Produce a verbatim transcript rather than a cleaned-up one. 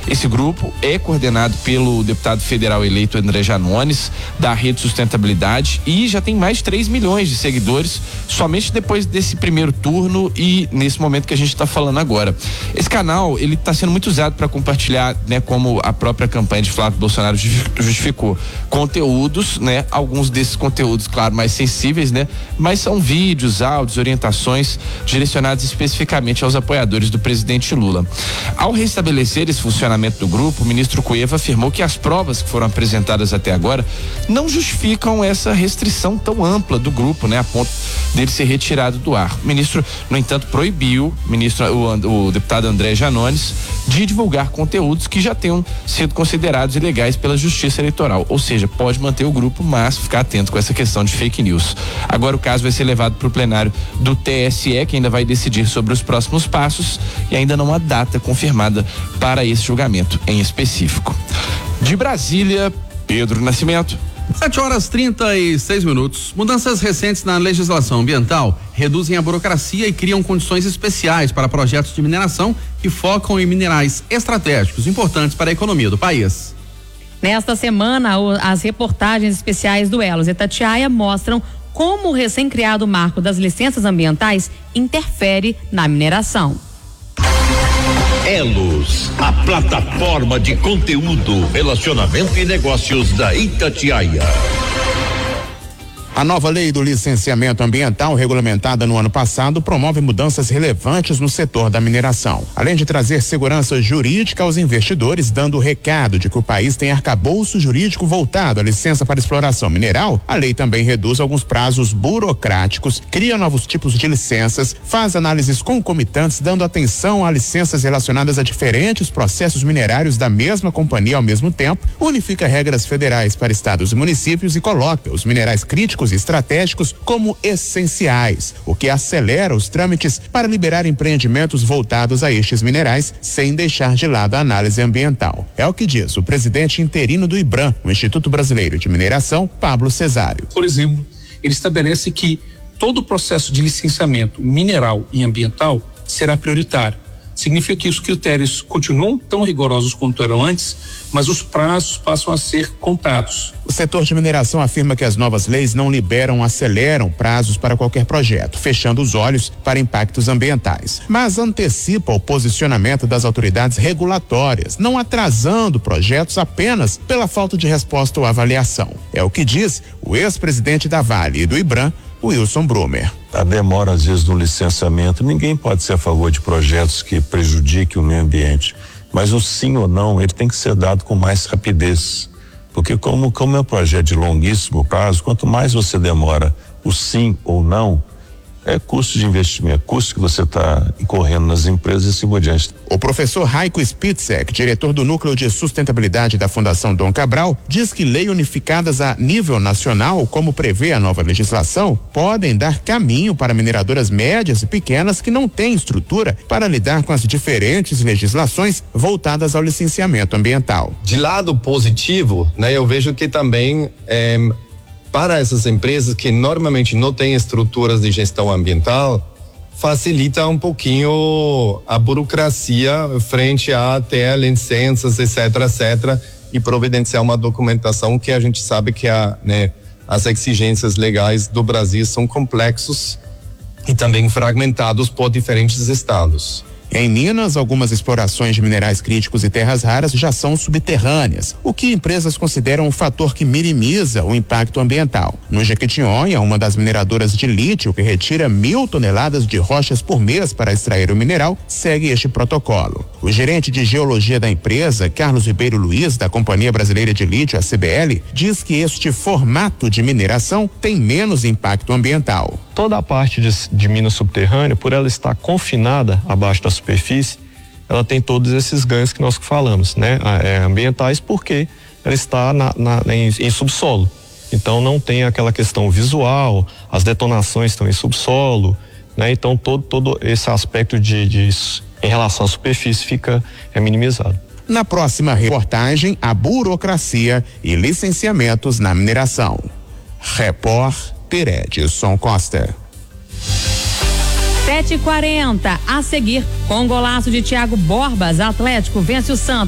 Esse grupo é coordenado pelo deputado federal eleito André Janones, da Rede Sustentabilidade, e já tem mais de três milhões de seguidores somente depois desse primeiro turno e nesse momento que a gente está falando agora. Esse canal, ele está sendo muito usado para compartilhar, né, como a própria campanha de Flávio Bolsonaro justificou, conteúdos, né, alguns desses conteúdos, claro, mais sensíveis, né, mas são vídeos, áudios, orientações direcionados especificamente aos apoiadores do presidente Lula. Ao restabelecer esse funcionamento do grupo, o ministro Cueva afirmou que as provas que foram apresentadas até agora não justificam essa restrição tão ampla do grupo, né, a ponto dele ser retirado do ar. O ministro, no entanto, proibiu o ministro, o, o deputado André Janones, de divulgar conteúdos que já tenham sido considerados ilegais pela Justiça Eleitoral, ou seja, pode manter o grupo, mas ficar atento com essa questão de fake news. Agora o caso vai ser levado para o plenário do T S E, que ainda vai decidir sobre os próximos passos, e ainda não há data confirmada para esse julgamento em específico. De Brasília, Pedro Nascimento. sete horas e trinta e seis minutos. Mudanças recentes na legislação ambiental reduzem a burocracia e criam condições especiais para projetos de mineração que focam em minerais estratégicos importantes para a economia do país. Nesta semana, as reportagens especiais do Elos e Itatiaia mostram como o recém-criado marco das licenças ambientais interfere na mineração. Elos, a plataforma de conteúdo, relacionamento e negócios da Itatiaia. A nova lei do licenciamento ambiental, regulamentada no ano passado, promove mudanças relevantes no setor da mineração. Além de trazer segurança jurídica aos investidores, dando o recado de que o país tem arcabouço jurídico voltado à licença para exploração mineral, a lei também reduz alguns prazos burocráticos, cria novos tipos de licenças, faz análises concomitantes, dando atenção a licenças relacionadas a diferentes processos minerários da mesma companhia ao mesmo tempo, unifica regras federais para estados e municípios e coloca os minerais críticos e estratégicos como essenciais, o que acelera os trâmites para liberar empreendimentos voltados a estes minerais, sem deixar de lado a análise ambiental. É o que diz o presidente interino do IBRAM, o Instituto Brasileiro de Mineração, Pablo Cesário. Por exemplo, ele estabelece que todo o processo de licenciamento mineral e ambiental será prioritário. Significa que os critérios continuam tão rigorosos quanto eram antes, mas os prazos passam a ser contados. O setor de mineração afirma que as novas leis não liberam, aceleram prazos para qualquer projeto, fechando os olhos para impactos ambientais, mas antecipa o posicionamento das autoridades regulatórias, não atrasando projetos apenas pela falta de resposta ou avaliação. É o que diz o ex-presidente da Vale e do IBRAM, Wilson Brumer. A demora, às vezes, no licenciamento, ninguém pode ser a favor de projetos que prejudiquem o meio ambiente, mas o sim ou não, ele tem que ser dado com mais rapidez, porque como, como é um projeto de longuíssimo prazo, quanto mais você demora o sim ou não, é custo de investimento, custo que você está incorrendo nas empresas e assim por diante. O professor Raico Spitzek, diretor do Núcleo de Sustentabilidade da Fundação Dom Cabral, diz que leis unificadas a nível nacional, como prevê a nova legislação, podem dar caminho para mineradoras médias e pequenas que não têm estrutura para lidar com as diferentes legislações voltadas ao licenciamento ambiental. De lado positivo, né, eu vejo que também é, para essas empresas que normalmente não têm estruturas de gestão ambiental, facilita um pouquinho a burocracia frente a ter licenças, etc, etc, e providenciar uma documentação que a gente sabe que a, né, as exigências legais do Brasil são complexos e também fragmentados por diferentes estados. Em Minas, algumas explorações de minerais críticos e terras raras já são subterrâneas, o que empresas consideram um fator que minimiza o impacto ambiental. No Jequitinhonha, uma das mineradoras de lítio, que retira mil toneladas de rochas por mês para extrair o mineral, segue este protocolo. O gerente de geologia da empresa, Carlos Ribeiro Luiz, da Companhia Brasileira de Lítio, a C B L, diz que este formato de mineração tem menos impacto ambiental. Toda a parte de, de mina subterrânea, por ela estar confinada abaixo da superfície, ela tem todos esses ganhos que nós falamos, né? É, ambientais, porque ela está na, na, em, em subsolo. Então não tem aquela questão visual, as detonações estão em subsolo, né? Então todo, todo esse aspecto de, de em relação à superfície fica é minimizado. Na próxima reportagem, a burocracia e licenciamentos na mineração. Repórter Edson Costa. sete e quarenta, a seguir, com golaço de Thiago Borbas, Atlético vence o Santos.